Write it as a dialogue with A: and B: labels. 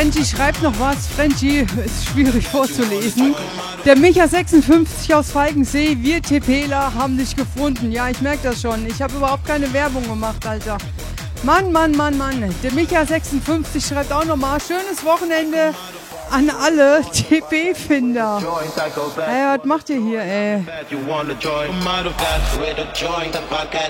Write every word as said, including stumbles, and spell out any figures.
A: Frenchie schreibt noch was. Frenchie ist schwierig vorzulesen. Der Micha sechsundfünfzig aus Falkensee, wir TPler haben dich gefunden. Ja, ich merke das schon. Ich habe überhaupt keine Werbung gemacht, Alter. Mann, Mann, Mann, Mann. Der Micha sechsundfünfzig schreibt auch nochmal. Schönes Wochenende an alle T P-Finder. Ey, was macht ihr hier, ey?